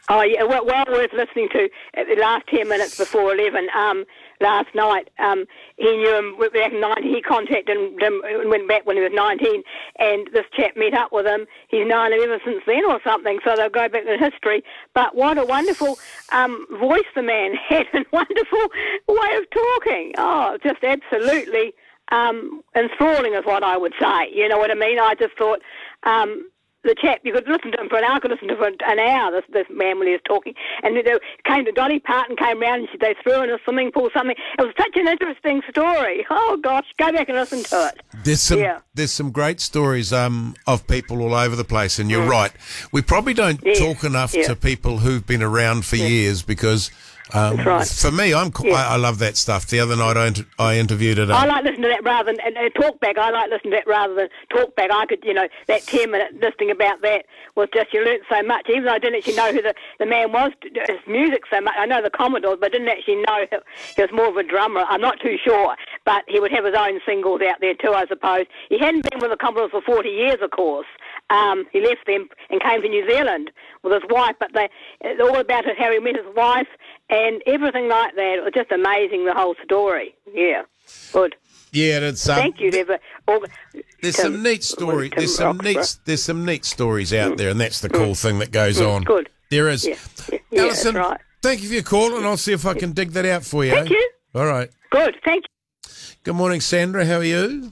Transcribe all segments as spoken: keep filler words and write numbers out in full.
Oh, yeah, well, well worth listening to at the last ten minutes before eleven um, last night. Um, he knew him back in nineteen. He contacted him and went back when he was nineteen, and this chap met up with him. He's known him ever since then or something, so they'll go back in history. But what a wonderful um, voice the man had, and wonderful way of talking. Oh, just absolutely um, enthralling is what I would say. You know what I mean? I just thought... Um, the chap, you could listen to him for an hour, I could listen to him for an hour, this, this man when he was talking. And they came to Dolly Parton, came round and she, they threw in a swimming pool, something. It was such an interesting story. Oh, gosh, go back and listen to it. There's some yeah. there's some great stories um, of people all over the place, and you're mm. right. We probably don't yeah. talk enough yeah. to people who've been around for yeah. years because... Um, That's right. For me, I'm yeah. I, I love that stuff. The other night I, inter- I interviewed it. Um, I like listening to that rather than and, and talk back. I like listening to that rather than talk back. I could, you know, that ten minute listening about that was just, you learnt so much. Even though I didn't actually know who the, the man was, his music so much. I know the Commodores, but I didn't actually know he, he was more of a drummer. I'm not too sure, but he would have his own singles out there too, I suppose. He hadn't been with the Commodores for forty years, of course. Um, he left them and came to New Zealand with his wife, but they, it's all about it, how he met his wife and everything like that. It was just amazing, the whole story. Yeah, good. Yeah, it's um, thank you. Deborah. There's some neat stories. There's some neat. There's some neat stories out mm. there, and that's the cool mm. thing that goes mm. on. Good. There is. Yeah, yeah, yeah Alison, that's right. Thank you for your call, and I'll see if I can dig that out for you. Thank you. All right. Good. Thank you. Good morning, Sandra. How are you?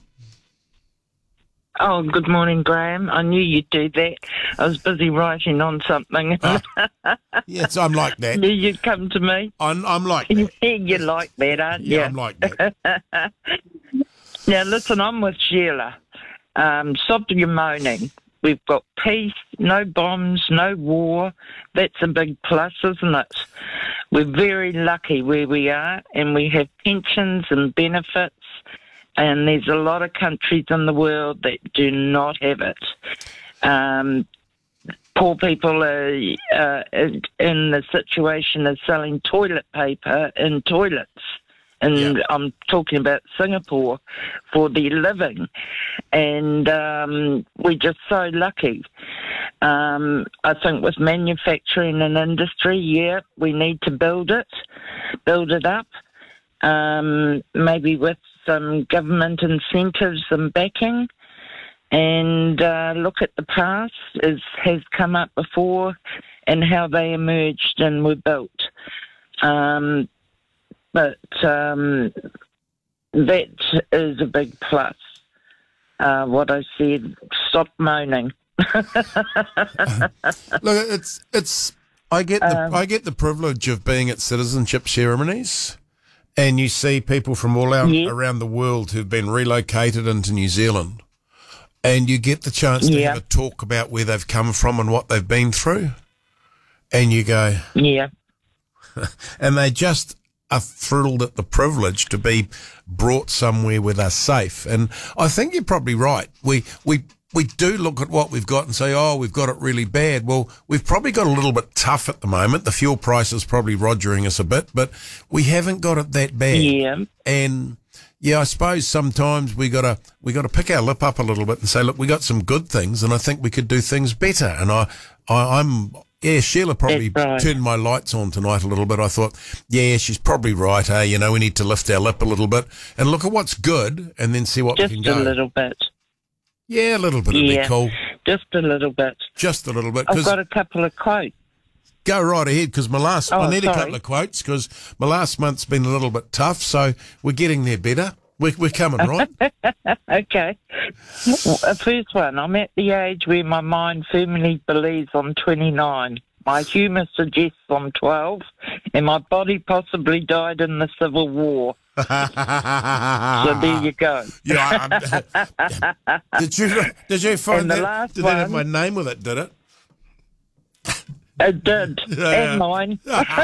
Oh, good morning, Graham. I knew you'd do that. I was busy writing on something. Oh, yes, I'm like that. Knew you'd come to me. I'm, I'm like that. You're like that, aren't you? Yeah, I'm like that. Now, listen, I'm with Sheila. Um, stop your moaning. We've got peace, no bombs, no war. That's a big plus, isn't it? We're very lucky where we are, and we have pensions and benefits. And there's a lot of countries in the world that do not have it. Um, poor people are uh, in the situation of selling toilet paper in toilets. And yeah. I'm talking about Singapore for their living. And um, we're just so lucky. Um, I think with manufacturing and industry, yeah, we need to build it, build it up, um, maybe with some government incentives and backing, and uh, look at the past as has come up before and how they emerged and were built. Um, but um, that is a big plus. Uh, what I said, stop moaning. uh, look, it's it's. I get the um, I get the privilege of being at citizenship ceremonies. And you see people from all out, yeah. around the world who've been relocated into New Zealand, and you get the chance to yeah. have a talk about where they've come from and what they've been through, and you go, yeah, and they just are thrilled at the privilege to be brought somewhere where they're safe. And I think you're probably right. We we. We do look at what we've got and say, oh, we've got it really bad. Well, we've probably got a little bit tough at the moment. The fuel price is probably rogering us a bit, but we haven't got it that bad. Yeah. And yeah, I suppose sometimes we gotta we gotta pick our lip up a little bit and say, look, we got some good things, and I think we could do things better. And I, I I'm yeah, Sheila probably right. turned my lights on tonight a little bit. I thought, yeah, she's probably right. Eh? You know, we need to lift our lip a little bit and look at what's good, and then see what Just we can go. Just a little bit. Yeah, a little bit would yeah, be cool. Just a little bit. Just a little bit. I've got a couple of quotes. Go right ahead, because my last, oh, I need sorry. a couple of quotes, because my last month's been a little bit tough, so we're getting there better. We're, we're coming, right? Okay. The first one, I'm at the age where my mind firmly believes I'm twenty-nine. My humour suggests I'm twelve, and my body possibly died in the Civil War. So there you go. Yeah. Um, did you did you find that? Did one, that have my name with it? Did it? It did, yeah. And mine.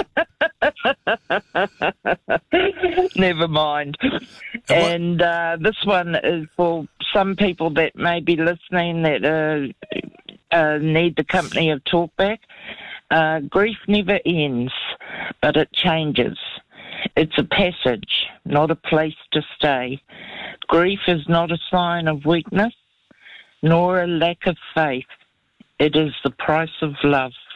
Never mind. And uh, this one is for some people that may be listening that uh, uh, need the company of Talkback. Uh, grief never ends, but it changes. It's a passage, not a place to stay. Grief is not a sign of weakness, nor a lack of faith. It is the price of love.